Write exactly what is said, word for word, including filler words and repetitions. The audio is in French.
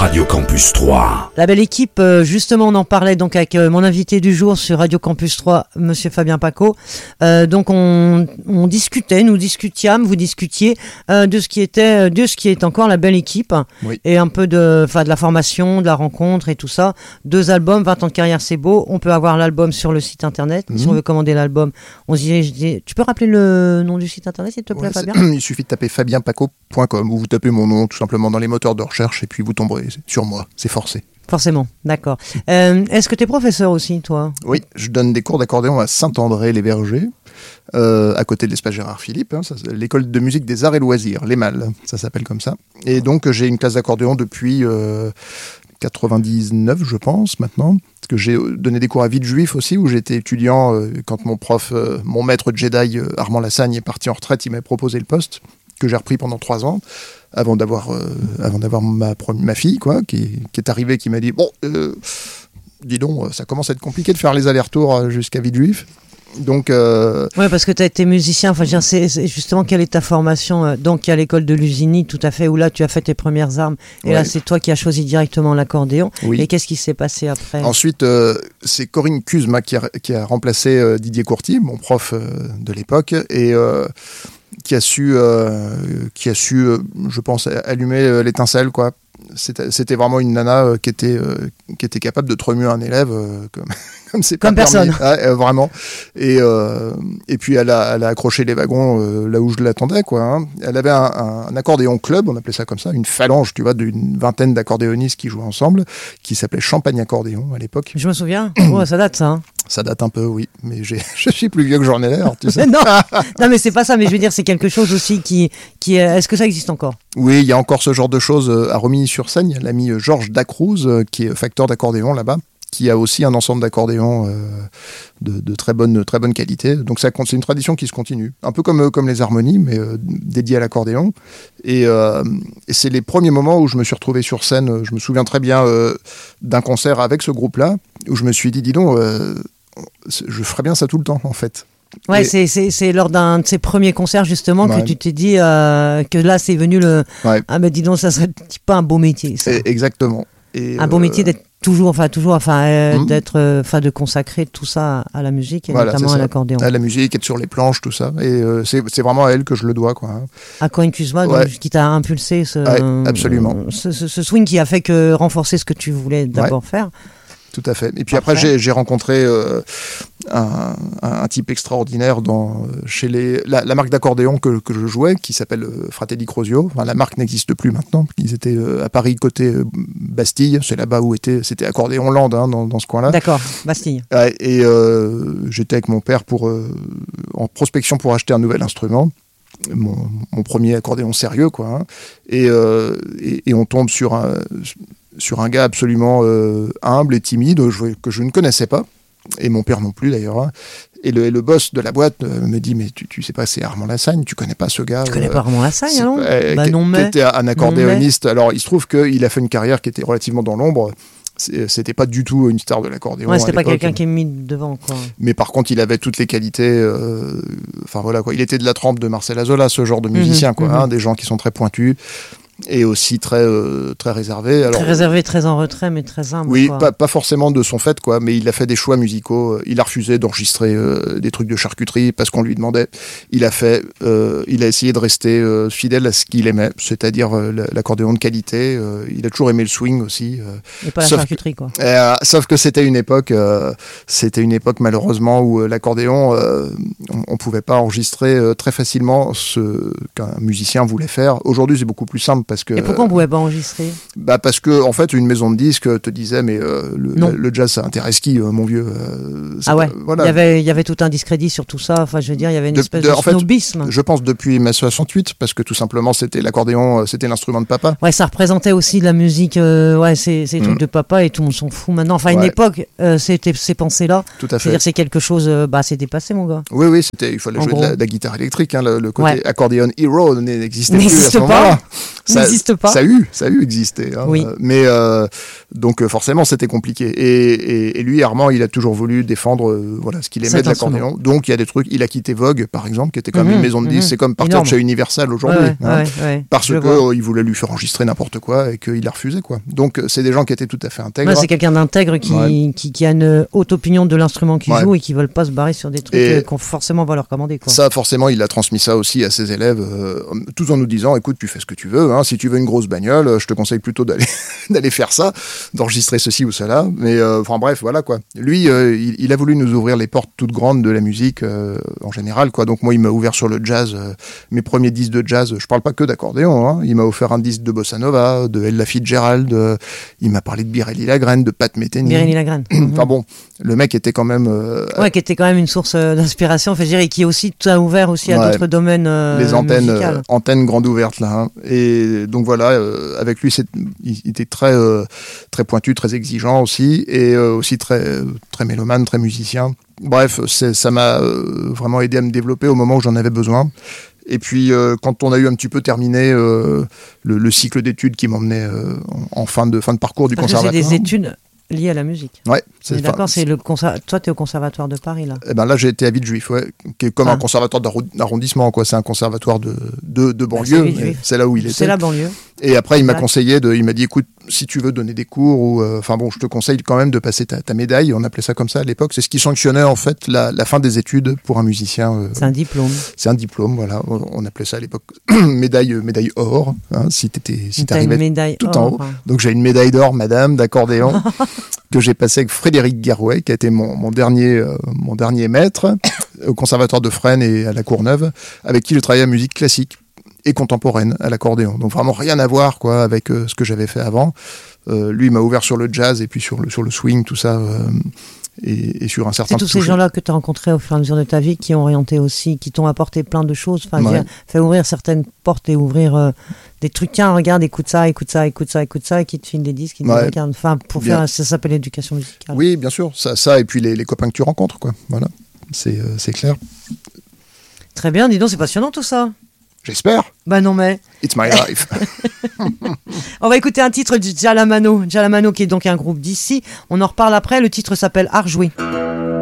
Radio Campus trois. La belle équipe, justement on en parlait donc avec mon invité du jour sur Radio Campus trois, Monsieur Fabien Paco. Euh, donc on, on discutait, nous discutiâmes, vous discutiez euh, de ce qui était, de ce qui est encore la belle équipe, oui. Et un peu de, enfin de la formation, de la rencontre et tout ça. Deux albums, vingt ans de carrière, c'est beau. On peut avoir l'album sur le site internet. Mmh. Si on veut commander l'album, on se dit, tu peux rappeler le nom du site internet s'il te plaît, ouais, Fabien ? Il suffit de taper fabien paco point com ou vous tapez mon nom tout simplement dans les moteurs de recherche et puis vous tomberez sur moi, c'est forcé. Forcément, d'accord. Euh, est-ce que tu es professeur aussi, toi ? Oui, je donne des cours d'accordéon à Saint-André-les-Vergers, euh, à côté de l'espace Gérard Philippe, hein, ça, l'école de musique des arts et loisirs, l'E M A L, ça s'appelle comme ça. Et donc j'ai une classe d'accordéon depuis euh, quatre-vingt-dix-neuf, je pense, maintenant. Parce que j'ai donné des cours à Villejuif aussi, où j'étais étudiant euh, quand mon prof, euh, mon maître Jedi, euh, Armand Lassagne, est parti en retraite, il m'a proposé le poste, que j'ai repris pendant trois ans. Avant d'avoir, euh, avant d'avoir ma, ma fille, quoi, qui, qui est arrivée, qui m'a dit « Bon, euh, dis donc, ça commence à être compliqué de faire les allers-retours jusqu'à Villejuif. » Donc, euh... ouais, parce que tu as été musicien. Enfin, je c'est, c'est justement quelle est ta formation euh, donc à l'école de Lusigny, tout à fait, où là tu as fait tes premières armes. Et ouais. Là, c'est toi qui as choisi directement l'accordéon. Oui. Et qu'est-ce qui s'est passé après ? Ensuite, euh, c'est Corinne Kuzma qui a, qui a remplacé euh, Didier Courty, mon prof euh, de l'époque, et euh, qui a su, euh, qui a su, euh, je pense, allumer euh, l'étincelle, quoi. C'était, c'était vraiment une nana euh, qui était euh, qui était capable de te remuer un élève euh, comme comme c'est comme pas personne. Ah, euh, vraiment. Et euh, et puis elle a elle a accroché les wagons euh, là où je l'attendais, quoi. Hein. Elle avait un, un, un accordéon club, on appelait ça comme ça, une phalange, tu vois, d'une vingtaine d'accordéonistes qui jouaient ensemble, qui s'appelait Champagne Accordéon à l'époque. Je me souviens. Oh, ça date ça. Hein. Ça date un peu, oui, mais j'ai, je suis plus vieux que j'en ai l'air, tu sais. non, non, mais c'est pas ça, mais je veux dire, c'est quelque chose aussi qui, qui est... Est-ce que ça existe encore ? Oui, il y a encore ce genre de choses à Romilly-sur-Seine. Il y a l'ami Georges Dacruz, qui est facteur d'accordéon là-bas, qui a aussi un ensemble d'accordéons euh, de, de très bonne, très bonne qualité. Donc ça, c'est une tradition qui se continue, un peu comme, comme les harmonies, mais euh, dédiées à l'accordéon. Et, euh, et c'est les premiers moments où je me suis retrouvé sur scène. Je me souviens très bien euh, d'un concert avec ce groupe-là, où je me suis dit, dis donc... Euh, je ferais bien ça tout le temps, en fait. Ouais, et... c'est, c'est, c'est lors d'un de ces premiers concerts, justement, ouais. Que tu t'es dit euh, que là, c'est venu le... Ouais. Ah, mais dis donc, ça serait pas un beau métier, ça. Et, exactement. Et un euh... beau métier d'être toujours, enfin, toujours, enfin, euh, mmh. d'être, enfin, de consacrer tout ça à la musique, et voilà, notamment à l'accordéon. À la musique, être sur les planches, tout ça. Et euh, c'est, c'est vraiment à elle que je le dois, quoi. À Corinne Kuzma, ouais. Qui t'a impulsé ce, ouais, absolument. Ce, ce, ce swing qui a fait que renforcer ce que tu voulais d'abord ouais. faire. Tout à fait. Et puis Parfait. Après, j'ai, j'ai rencontré euh, un, un type extraordinaire dans, chez les, la, la marque d'accordéon que, que je jouais, qui s'appelle euh, Fratelli Crosio. Enfin, la marque n'existe plus maintenant. Ils étaient euh, à Paris, côté euh, Bastille. C'est là-bas où était, c'était Accordéon Land, hein, dans, dans ce coin-là. D'accord, Bastille. Ouais, et euh, j'étais avec mon père pour, euh, en prospection pour acheter un nouvel instrument. Mon, mon premier accordéon sérieux, quoi. Hein. Et, euh, et, et on tombe sur un... sur un gars absolument euh, humble et timide je, que je ne connaissais pas, et mon père non plus d'ailleurs. Hein. Et, le, et le boss de la boîte euh, me dit, mais tu, tu sais pas, c'est Armand Lassagne, tu connais pas ce gars. Tu connais euh, pas Armand Lassagne, non euh, bah qui, non, mais... qui était un accordéoniste. Alors il se trouve qu'il a fait une carrière qui était relativement dans l'ombre. C'était pas du tout une star de l'accordéon. Ouais, c'était pas quelqu'un qui est mis devant, quoi. Mais par contre, il avait toutes les qualités. Euh, enfin voilà, quoi. Il était de la trempe de Marcel Azola, ce genre de musicien, mmh, quoi. Mmh. Hein, des gens qui sont très pointus. Et aussi très, euh, très réservé. Alors, très réservé, très en retrait, mais très humble. Oui, quoi. Pas, pas forcément de son fait, quoi, mais il a fait des choix musicaux. Il a refusé d'enregistrer euh, des trucs de charcuterie parce qu'on lui demandait. Il a fait, euh, il a essayé de rester euh, fidèle à ce qu'il aimait, c'est-à-dire euh, l'accordéon de qualité. Euh, il a toujours aimé le swing aussi. Euh, Et pas la sauf charcuterie, que, quoi. Euh, sauf que c'était une époque, euh, c'était une époque malheureusement où euh, l'accordéon, euh, on, on pouvait pas enregistrer euh, très facilement ce qu'un musicien voulait faire. Aujourd'hui, c'est beaucoup plus simple parce que. Et pourquoi on pouvait pas enregistrer ? Bah parce que en fait une maison de disques te disait mais euh, le, le jazz ça intéresse qui euh, mon vieux euh, ah ouais pas, voilà. il y avait il y avait tout un discrédit sur tout ça, enfin je veux dire il y avait une de, espèce de, de en snobisme fait, je pense depuis mai soixante-huit parce que tout simplement c'était l'accordéon, c'était l'instrument de papa. Ouais, ça représentait aussi de la musique euh, ouais c'est c'est mmh. trucs de papa et tout le monde s'en fout maintenant, enfin ouais. Une époque euh, c'était ces pensées là, tout à fait, c'est-à-dire c'est quelque chose euh, bah c'est dépassé mon gars. Oui oui, c'était il fallait en jouer de la, de la guitare électrique, hein, le, le côté ouais. accordéon hero n'existait plus à ce moment-là. Ça ça n'existe pas. Ça a eu, ça a eu existé. Hein. Oui. Mais euh, donc forcément, c'était compliqué. Et, et, et lui, Armand, il a toujours voulu défendre euh, voilà, ce qu'il aimait Cet de l'accordéon. instrument. Donc il y a des trucs. Il a quitté Vogue, par exemple, qui était quand même Mmh, une maison de disques. mmh, C'est comme partir énorme. de chez Universal aujourd'hui. Ouais, hein, ouais, ouais, parce je que vois. euh, il voulait lui faire enregistrer n'importe quoi et qu'il a refusé, quoi. Donc c'est des gens qui étaient tout à fait intègres. Ouais, c'est quelqu'un d'intègre qui, Ouais. qui, qui a une haute opinion de l'instrument qu'il Ouais. joue et qui veulent pas se barrer sur des trucs Et euh, qu'on forcément va leur commander. Quoi. Ça, forcément, il a transmis ça aussi à ses élèves, euh, tout en nous disant, écoute, tu fais ce que tu veux, hein, si tu veux une grosse bagnole, euh, je te conseille plutôt d'aller d'aller faire ça, d'enregistrer ceci ou cela. Mais euh, enfin bref, voilà quoi. Lui, euh, il, il a voulu nous ouvrir les portes toutes grandes de la musique euh, en général, quoi. Donc moi, il m'a ouvert sur le jazz, euh, mes premiers disques de jazz. Je parle pas que d'accordéon, hein. Il m'a offert un disque de bossa nova, de Ella Fitzgerald. Euh, il m'a parlé de Birelli Lagrène, de Pat Metheny. Birelli Lagrène. Enfin bon, le mec était quand même euh, Ouais, qui était quand même une source euh, d'inspiration, enfin, je dirais, et qui est aussi tout a ouvert aussi à Ouais. d'autres domaines euh, les antennes, musicales. euh, antennes grandes ouvertes là. Hein. Et donc voilà, euh, avec lui, c'est, il était très, euh, très pointu, très exigeant aussi, et euh, aussi très, très mélomane, très musicien. Bref, c'est, ça m'a euh, vraiment aidé à me développer au moment où j'en avais besoin. Et puis, euh, quand on a eu un petit peu terminé euh, le, le cycle d'études qui m'emmenait euh, en, en fin de fin de parcours du Parce que conservatoire. c'est des études liées à la musique. Ouais, C'est c'est d'accord, enfin, c'est le conser... toi tu es au conservatoire de Paris là. Eh ben là, j'ai été à Villejuif, ouais, qui est comme Ah. un conservatoire d'arro- d'arrondissement, quoi. C'est un conservatoire de, de, de Bah, banlieue. c'est Villejuif. mais c'est là où il était. C'est la banlieue. Et après, il m'a Exact. conseillé de, il m'a dit, écoute, si tu veux donner des cours ou, euh, enfin bon, je te conseille quand même de passer ta, ta médaille. On appelait ça comme ça à l'époque. C'est ce qui sanctionnait en fait la, la fin des études pour un musicien. euh, C'est un diplôme. c'est un diplôme, voilà. On, on appelait ça à l'époque médaille, médaille or. Hein, si t'étais, si T'as une t'arrivais médaille tout or, en haut. enfin. Donc j'ai une médaille d'or, madame, d'accordéon, que j'ai passé avec Frédéric Garouet, qui a été mon, mon dernier, euh, mon dernier maître au conservatoire de Fresnes et à la Courneuve, avec qui j'ai travaillé à musique classique et contemporaine à l'accordéon. Donc vraiment rien à voir quoi avec euh, ce que j'avais fait avant. Euh, lui il m'a ouvert sur le jazz et puis sur le sur le swing, tout ça. Euh, Et, et sur un certain C'est tous ces toucher. gens-là que tu as rencontrés au fur et à mesure de ta vie qui ont orienté aussi, qui t'ont apporté plein de choses, enfin, Ouais. dire, fait ouvrir certaines portes et ouvrir euh, des trucs. Tiens, regarde, écoute ça, écoute ça, écoute ça, écoute ça, et qui te filent des disques, qui te Ouais. disent, regarde. Enfin, pour Bien. faire, ça s'appelle l'éducation musicale. Oui, bien sûr, ça, ça et puis les, les copains que tu rencontres, quoi. Voilà, c'est euh, c'est clair. Très bien, dis donc, c'est passionnant tout ça. J'espère. Bah non, mais It's my life. on va écouter un titre du Jalamano, Jalamano qui est donc un groupe d'ici. On en reparle après. Le titre s'appelle Art joué.